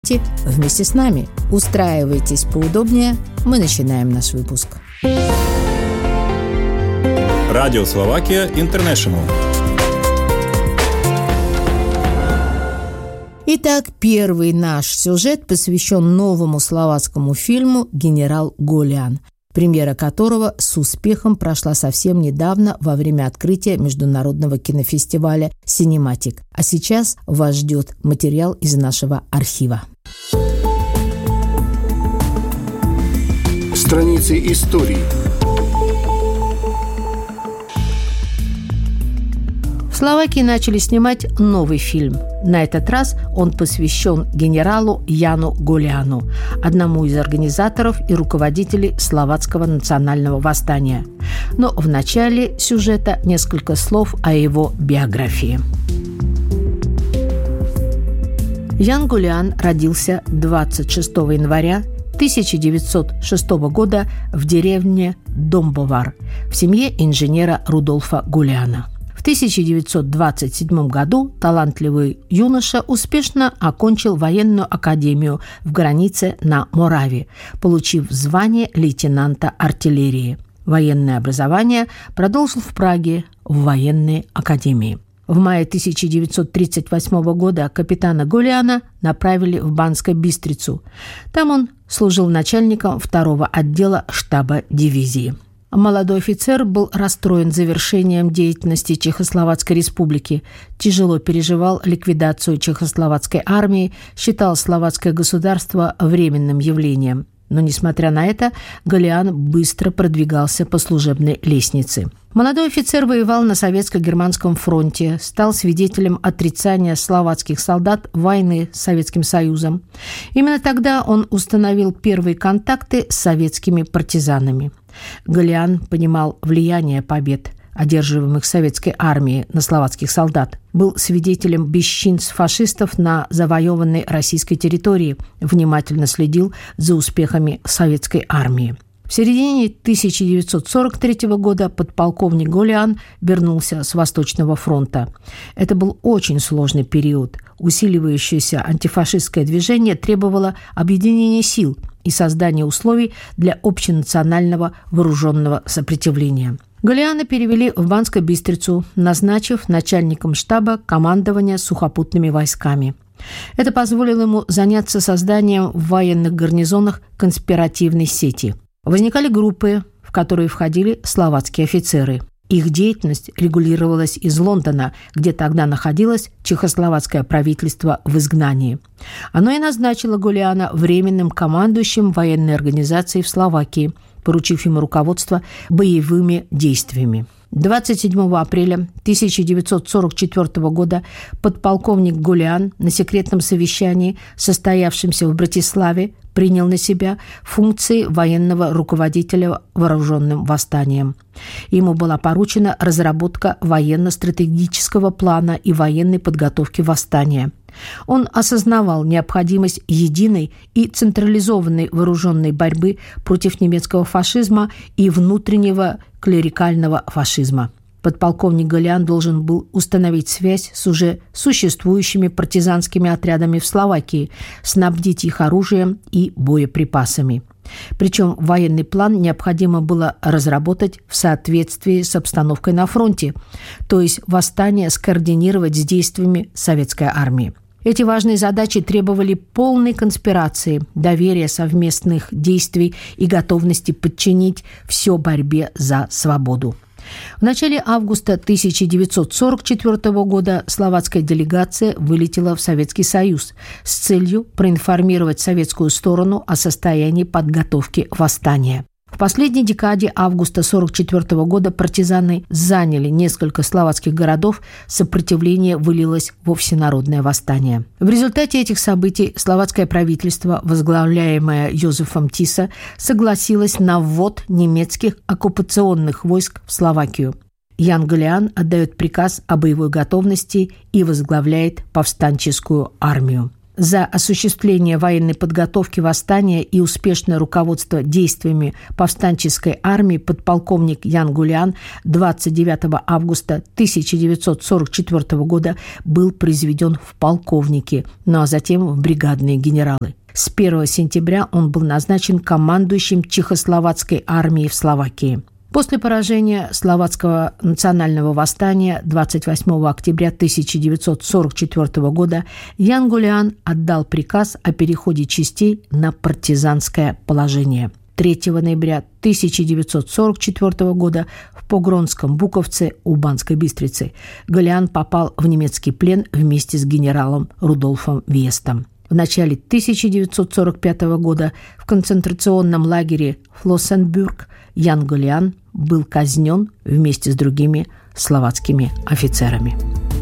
Вместе с нами. Устраивайтесь поудобнее. Мы начинаем наш выпуск. Радио Словакия Интернешнл. Итак, первый наш сюжет посвящен новому словацкому фильму «Генерал Голиан», премьера которого с успехом прошла совсем недавно во время открытия международного кинофестиваля «Синематик». А сейчас вас ждет материал из нашего архива. Страницы истории. В Словакии начали снимать новый фильм. На этот раз он посвящен генералу Яну Голиану, одному из организаторов и руководителей словацкого национального восстания. Но в начале сюжета несколько слов о его биографии. Ян Голиан родился 26 января 1906 года в деревне Домбовар в семье инженера Рудольфа Голиана. В 1927 году талантливый юноша успешно окончил военную академию в границе на Мораве, получив звание лейтенанта артиллерии. Военное образование продолжил в Праге в военной академии. В мае 1938 года капитана Голиана направили в Банско-Бистрицу. Там он служил начальником 2-го отдела штаба дивизии. Молодой офицер был расстроен завершением деятельности Чехословацкой республики, тяжело переживал ликвидацию чехословацкой армии, считал словацкое государство временным явлением. Но, несмотря на это, Голиан быстро продвигался по служебной лестнице. Молодой офицер воевал на Советско-Германском фронте, стал свидетелем отрицания словацких солдат войны с Советским Союзом. Именно тогда он установил первые контакты с советскими партизанами. Голиан понимал влияние побед, одерживаемых советской армией на словацких солдат, был свидетелем бесчинств фашистов на завоеванной российской территории, внимательно следил за успехами советской армии. В середине 1943 года подполковник Голиан вернулся с Восточного фронта. Это был очень сложный период. Усиливающееся антифашистское движение требовало объединения сил и создания условий для общенационального вооруженного сопротивления. Голиана перевели в Банско-Бистрицу, назначив начальником штаба командования сухопутными войсками. Это позволило ему заняться созданием в военных гарнизонах конспиративной сети. Возникали группы, в которые входили словацкие офицеры. Их деятельность регулировалась из Лондона, где тогда находилось чехословацкое правительство в изгнании. Оно и назначило Голиана временным командующим военной организацией в Словакии, поручив ему руководство боевыми действиями. 27 апреля 1944 года подполковник Голиан на секретном совещании, состоявшемся в Братиславе, принял на себя функции военного руководителя вооруженным восстанием. Ему была поручена разработка военно-стратегического плана и военной подготовки восстания. Он осознавал необходимость единой и централизованной вооруженной борьбы против немецкого фашизма и внутреннего клерикального фашизма. Подполковник Голиан должен был установить связь с уже существующими партизанскими отрядами в Словакии, снабдить их оружием и боеприпасами. Причем военный план необходимо было разработать в соответствии с обстановкой на фронте, то есть восстание скоординировать с действиями советской армии. Эти важные задачи требовали полной конспирации, доверия, совместных действий и готовности подчинить все борьбе за свободу. В начале августа 1944 года словацкая делегация вылетела в Советский Союз с целью проинформировать советскую сторону о состоянии подготовки восстания. В последней декаде августа 1944 года партизаны заняли несколько словацких городов, сопротивление вылилось во всенародное восстание. В результате этих событий словацкое правительство, возглавляемое Йозефом Тиса, согласилось на ввод немецких оккупационных войск в Словакию. Ян Голиан отдает приказ о боевой готовности и возглавляет повстанческую армию. За осуществление военной подготовки восстания и успешное руководство действиями повстанческой армии подполковник Ян Гулиан 29 августа 1944 года был произведен в полковники, ну а затем в бригадные генералы. С 1 сентября он был назначен командующим Чехословацкой армией в Словакии. После поражения Словацкого национального восстания 28 октября 1944 года Ян Гулиан отдал приказ о переходе частей на партизанское положение. 3 ноября 1944 года в Погронском Буковце у Банской Бистрицы Гулиан попал в немецкий плен вместе с генералом Рудольфом Вестом. В начале 1945 года в концентрационном лагере Флоссенбюрг Ян Гулиан был казнен вместе с другими словацкими офицерами.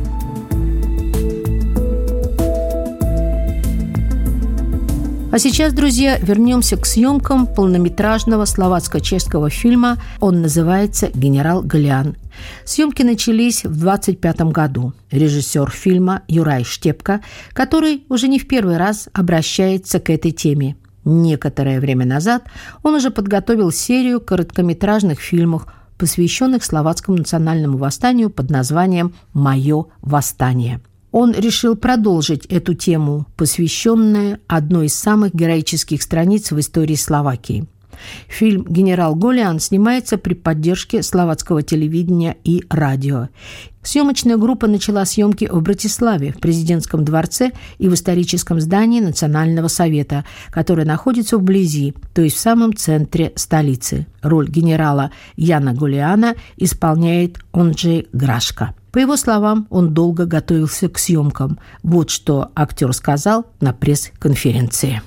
А сейчас, друзья, вернемся к съемкам полнометражного словацко-чешского фильма. Он называется «Генерал Гулиан». Съемки начались в 1925 году. Режиссер фильма Юрай Штепка, который уже не в первый раз обращается к этой теме. Некоторое время назад он уже подготовил серию короткометражных фильмов, посвященных словацкому национальному восстанию под названием «Мое восстание». Он решил продолжить эту тему, посвященную одной из самых героических страниц в истории Словакии. Фильм «Генерал Гулиан» снимается при поддержке словацкого телевидения и радио. Съемочная группа начала съемки в Братиславе, в президентском дворце и в историческом здании Национального совета, которое находится вблизи, то есть в самом центре столицы. Роль генерала Яна Гулиана исполняет Онджей Грашка. По его словам, он долго готовился к съемкам. Вот что актер сказал на пресс-конференции.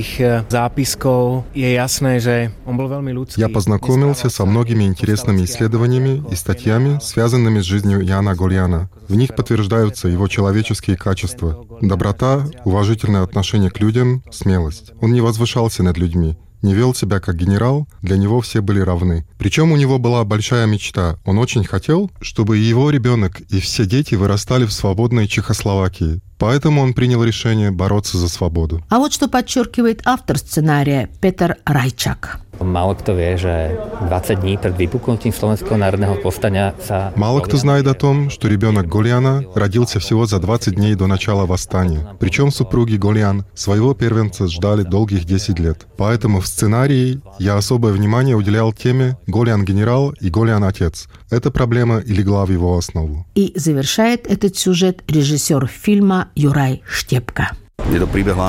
Я познакомился со многими интересными исследованиями и статьями, связанными с жизнью Яна Гулиана. В них подтверждаются его человеческие качества: доброта, уважительное отношение к людям, смелость. Он не возвышался над людьми, не вел себя как генерал, для него все были равны. Причем у него была большая мечта. Он очень хотел, чтобы его ребенок и все дети вырастали в свободной Чехословакии. Поэтому он принял решение бороться за свободу. А вот что подчеркивает автор сценария Петр Райчак. Мало кто знает о том, что ребенок Гулиана родился всего за 20 дней до начала восстания. Причем супруги Гулиан своего первенца ждали долгих 10 лет. Поэтому в сценарии я особое внимание уделял теме «Гулиан-генерал» и «Гулиан-отец». Эта проблема и легла в его основу. И завершает этот сюжет режиссер фильма Юрай Штепка. Это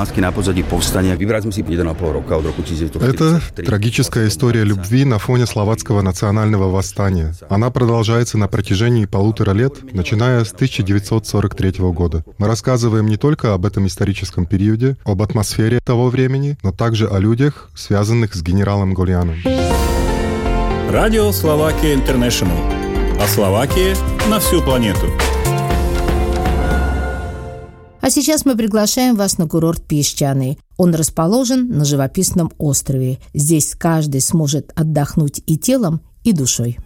трагическая история любви на фоне словацкого национального восстания. Она продолжается на протяжении 1,5 лет, начиная с 1943 года. Мы рассказываем не только об этом историческом периоде, об атмосфере того времени, но также о людях, связанных с генералом Гулианом. Радио Словакия Интернешнл. О Словакии на всю планету. А сейчас мы приглашаем вас на курорт Песчаный. Он расположен на живописном острове. Здесь каждый сможет отдохнуть и телом, и душой.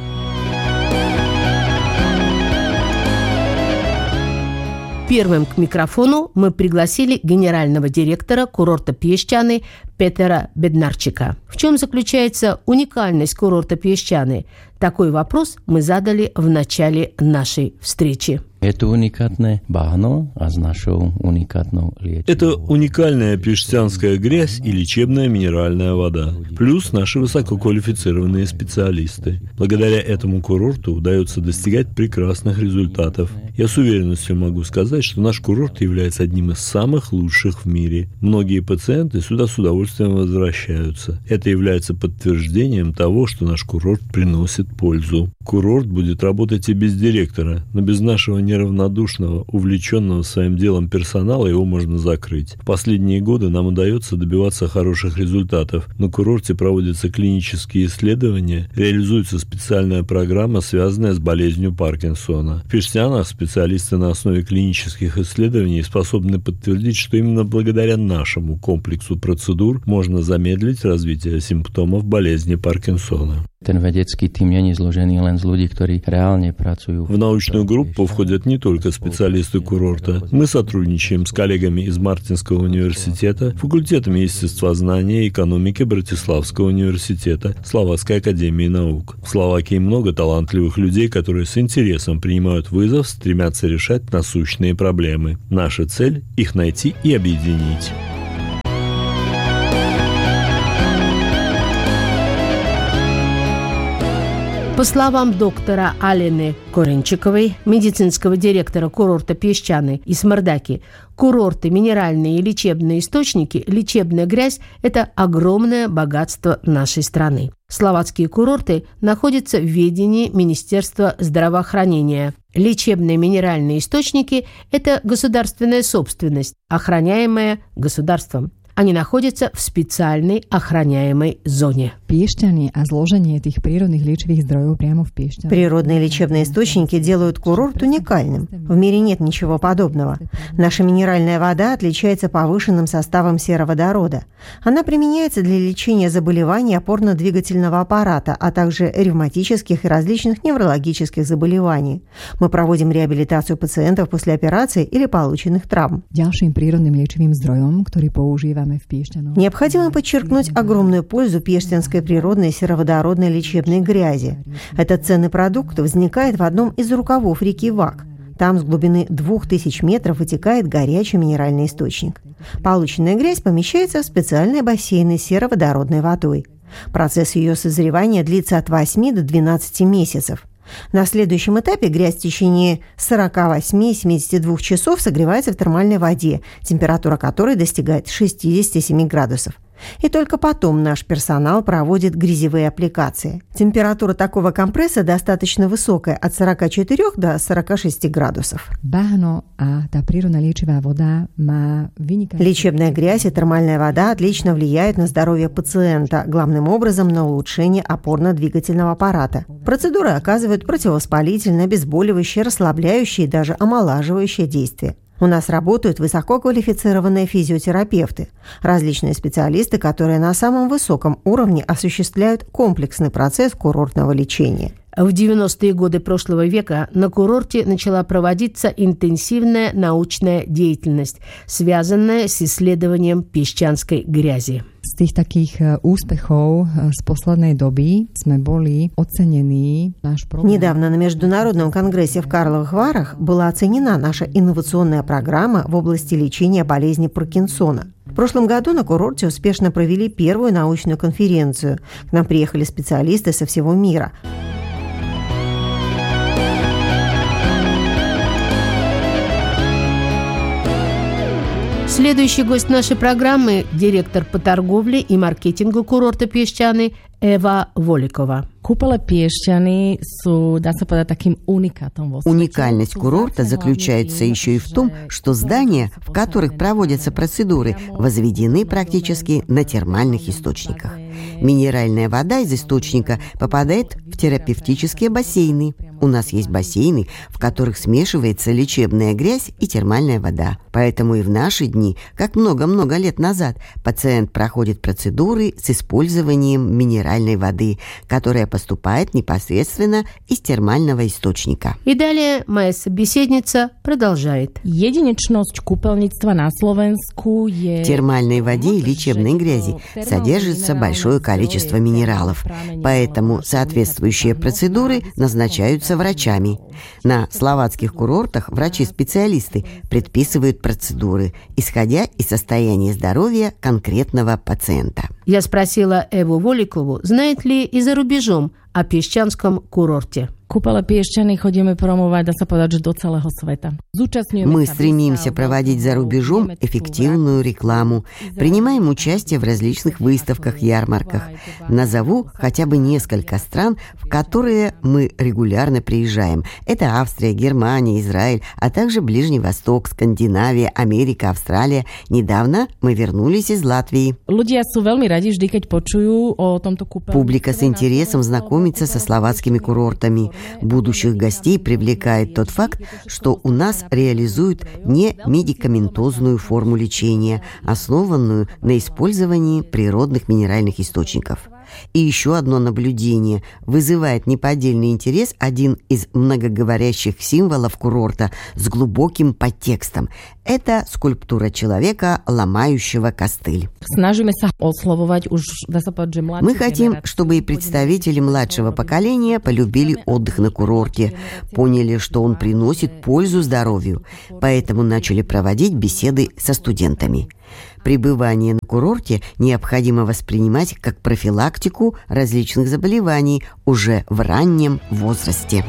Первым к микрофону мы пригласили генерального директора курорта Песчаный Петера Беднарчика. В чем заключается уникальность курорта Песчаный? Такой вопрос мы задали в начале нашей встречи. Это уникальное багно, а с нашей уникальной лечебной. Это уникальная песчанская грязь и лечебная минеральная вода. Плюс наши высококвалифицированные специалисты. Благодаря этому курорту удается достигать прекрасных результатов. Я с уверенностью могу сказать, что наш курорт является одним из самых лучших в мире. Многие пациенты сюда с удовольствием возвращаются. Это является подтверждением того, что наш курорт приносит пользу. Курорт будет работать и без директора, но без нашего неравнодушного, увлеченного своим делом персонала его можно закрыть. В последние годы нам удается добиваться хороших результатов. На курорте проводятся клинические исследования, реализуется специальная программа, связанная с болезнью Паркинсона. В Песчанах специалисты на основе клинических исследований способны подтвердить, что именно благодаря нашему комплексу процедур можно замедлить развитие симптомов болезни Паркинсона. Ten vedecký tím není zložený len z ľudí, ktorí reálne pracujú. В научную группу входят не только специалисты курорта. Мы сотрудничаем с коллегами из Мартинского университета, факультетами естествознания и экономики Братиславского университета, Словацкой академии наук. В Словакии много талантливых людей, которые с интересом принимают вызов, стремятся решать насущные проблемы. Наша цель – их найти и объединить. По словам доктора Алены Коренчиковой, медицинского директора курорта «Песчаный» из Мордаки, курорты, минеральные и лечебные источники, лечебная грязь – это огромное богатство нашей страны. Словацкие курорты находятся в ведении Министерства здравоохранения. Лечебные минеральные источники – это государственная собственность, охраняемая государством. Они находятся в специальной охраняемой зоне. Piešťany a zloženie tých prírodných liečivých zdrojov priamo v Piešťanoch. Природные лечебные источники делают курорт уникальным. В мире нет ничего подобного. Наша минеральная вода отличается повышенным составом сероводорода. Она применяется для лечения заболеваний опорно-двигательного аппарата, а также ревматических и различных неврологических заболеваний. Мы проводим реабилитацию пациентов после операции или полученных травм. Ďalším prírodným liečivým zdrojom, ktorý používame v Piešťanoch. Необходимо подчеркнуть огромную пользу пештинской природной сероводородной лечебной грязи. Этот ценный продукт возникает в одном из рукавов реки Вак. Там с глубины 2000 метров вытекает горячий минеральный источник. Полученная грязь помещается в специальные бассейны с сероводородной водой. Процесс ее созревания длится от 8 до 12 месяцев. На следующем этапе грязь в течение 48-72 часов согревается в термальной воде, температура которой достигает 67 градусов. И только потом наш персонал проводит грязевые аппликации. Температура такого компресса достаточно высокая, от 44 до 46 градусов. Лечебная грязь и термальная вода отлично влияют на здоровье пациента, главным образом на улучшение опорно-двигательного аппарата. Процедуры оказывают противовоспалительное, обезболивающее, расслабляющее и даже омолаживающее действие. У нас работают высококвалифицированные физиотерапевты, различные специалисты, которые на самом высоком уровне осуществляют комплексный процесс курортного лечения. В 90-е годы прошлого века на курорте начала проводиться интенсивная научная деятельность, связанная с исследованием песчанской грязи. Z tých takých úspechov z poslednej doby sme boli ocenení. Недавно на Международном конгрессе в Карловых Варах была оценена наша инновационная программа в области лечения болезни Паркинсона. В прошлом году на курорте успешно провели первую научную конференцию. К нам приехали специалисты со всего мира. Следующий гость нашей программы – директор по торговле и маркетингу курорта «Песчаный» Ева Воликова. Купола Песчаный sú, dá sa povedať, takým unikátom vo svete. Уникальность курорта заключается еще и в том, что здания, в которых проводятся процедуры, возведены практически на термальных источниках. Минеральная вода из источника попадает в терапевтические бассейны. У нас есть бассейны, в которых смешивается лечебная грязь и термальная вода. Поэтому и в наши дни, как много-много лет назад, пациент проходит процедуры с использованием минеральной воды, которая поступает непосредственно из термального источника. И далее моя собеседница продолжает. Jedinečnosť kúpeľníctva na Slovensku je... В термальной воде и лечебной грязи содержится большое количество минералов, поэтому соответствующие процедуры назначаются врачами. На словацких курортах врачи-специалисты предписывают процедуры, исходя из состояния здоровья конкретного пациента. Я спросила Еву Воликову, знает ли и за рубежом о песчанском курорте. Купола Песчаный chodíme promovať, dá sa povedať, že do celého sveta. Мы стремимся проводить за рубежом эффективную рекламу, принимаем участие в различных выставках, ярмарках. Назову хотя бы несколько стран, в которые мы регулярно приезжаем. Это Австрия, Германия, Израиль, а также Ближний Восток, Скандинавия, Америка, Австралия. Недавно мы вернулись из Латвии. Ľudia sú veľmi radi vždy, keď počujú o tomto kúpeľníctve. Публика с интересом знакомится со словацкими курортами. Будущих гостей привлекает тот факт, что у нас реализуют не медикаментозную форму лечения, основанную на использовании природных минеральных источников. И еще одно наблюдение вызывает неподдельный интерес один из многоговорящих символов курорта с глубоким подтекстом. Это скульптура человека, ломающего костыль. Мы хотим, чтобы и представители младшего поколения полюбили отдых на курорте, поняли, что он приносит пользу здоровью, поэтому начали проводить беседы со студентами. Пребывание на курорте необходимо воспринимать как профилактику различных заболеваний уже в раннем возрасте.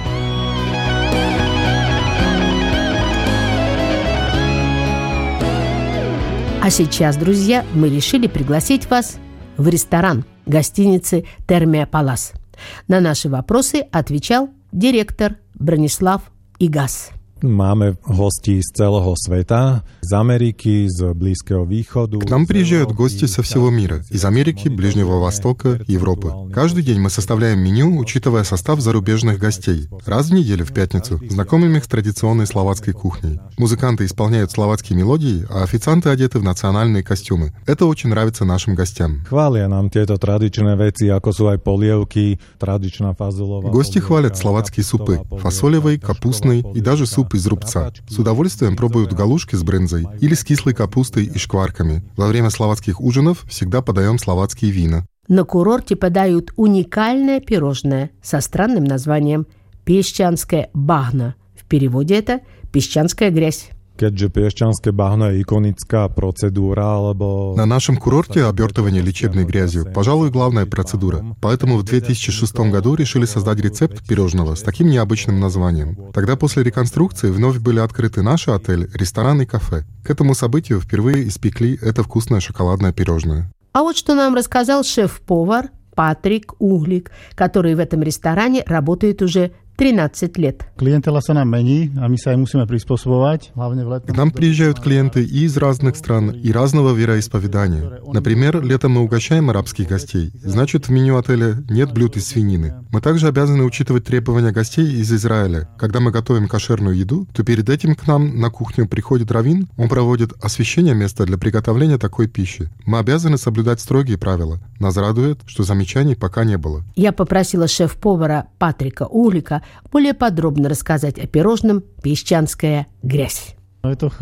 А сейчас, друзья, мы решили пригласить вас в ресторан гостиницы «Термия Палас». На наши вопросы отвечал директор Бронислав Игас. Máme hostí z celého sveta, z Ameriky, z Blízkeho východu. К нам приезжают гости со всего мира, из Америки, Ближнего Востока, Европы. Каждый день мы составляем меню, учитывая состав зарубежных гостей. Раз в неделю, в пятницу, знакомим их с традиционной словацкой кухней. Музыканты исполняют словацкие мелодии, а официанты одеты в национальные костюмы. Это очень нравится нашим гостям. Хваlia nám tieto tradičné veci, ako sú aj polievky, tradičná fazulová. Гости хвалят словацкие супы, фасолевый, капустный и даже суп из рубца. С удовольствием пробуют галушки с брынзой или с кислой капустой и шкварками. Во время словацких ужинов всегда подаем словацкие вина. На курорте подают уникальное пирожное со странным названием «Песчанское багно». В переводе это «песчанская грязь». Keďže piešťanské bahno je ikonická procedúra, alebo... На нашем курорте обертывание лечебной грязью, пожалуй, главная процедура. Поэтому в 2006 году решили создать рецепт пирожного с таким необычным названием. Тогда после реконструкции вновь были открыты наш отель, ресторан и кафе. К этому событию впервые испекли это вкусное шоколадное пирожное. А вот что нам рассказал шеф-повар Патрик Углик, который в этом ресторане работает уже 13 лет. Клиентела sa nám mení a my sa aj musíme prispôsobovať, hlavne v letnom. К нам приезжают клиенты и из разных стран, и разного вероисповедания. Например, летом мы угощаем арабских гостей. Значит, в меню отеля нет блюд из свинины. Мы также обязаны учитывать требования гостей из Израиля. Когда мы готовим кошерную еду, то перед этим к нам на кухню приходит раввин, он проводит освящение места для приготовления такой пищи. Мы обязаны соблюдать строгие правила. Нас радует, что замечаний пока не было. Я попросила шеф-повара Патрика Углика более подробно рассказать о пирожном «Песчанская грязь». Рецепт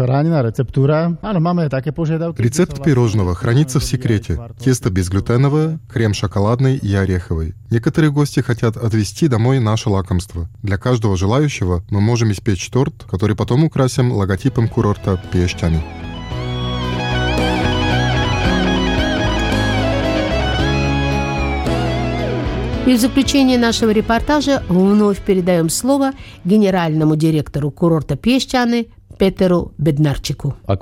пирожного хранится в секрете. Тесто безглютеновое, крем шоколадный и ореховый. Некоторые гости хотят отвезти домой наше лакомство. Для каждого желающего мы можем испечь торт, который потом украсим логотипом курорта Пещаны. И в заключение нашего репортажа вновь передаем слово генеральному директору курорта Пещаны Петеру Беднарчику. На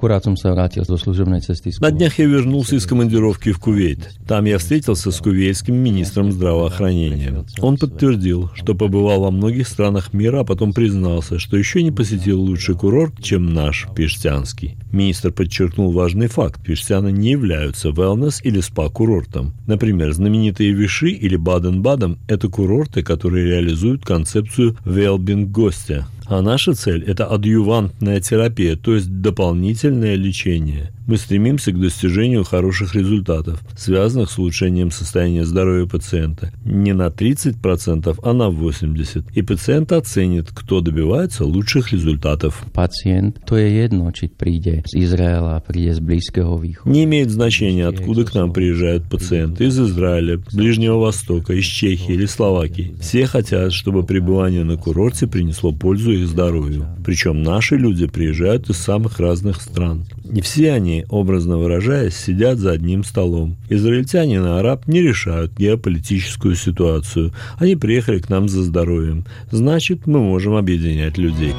днях я вернулся из командировки в Кувейт. Там я встретился с кувейтским министром здравоохранения. Он подтвердил, что побывал во многих странах мира, а потом признался, что еще не посетил лучший курорт, чем наш, Пештянский. Министр подчеркнул важный факт. Пештяны не являются wellness или спа-курортом. Например, знаменитые Виши или Баден-Баден – это курорты, которые реализуют концепцию well-being гостя. А наша цель – это адъювантная терапия, то есть дополнительное лечение. Мы стремимся к достижению хороших результатов, связанных с улучшением состояния здоровья пациента. Не на 30%, а на 80%. И пациент оценит, кто добивается лучших результатов. Пациент, то je jedno, či príde z Izraela, príde z Blízkeho východu. Не имеет значения, откуда к нам приезжают пациенты. Из Израиля, Ближнего Востока, из Чехии или Словакии. Все хотят, чтобы пребывание на курорте принесло пользу их здоровью. Причем наши люди приезжают из самых разных стран. Не все они, образно выражаясь, сидят за одним столом. Израильтянин и араб не решают геополитическую ситуацию. Они приехали к нам за здоровьем. Значит, мы можем объединять людей.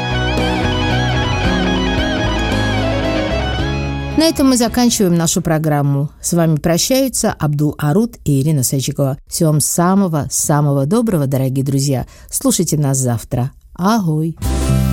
На этом мы заканчиваем нашу программу. С вами прощаются Абдул Арут и Ирина Сачикова. Всего вам самого-самого доброго, дорогие друзья. Слушайте нас завтра. Агой!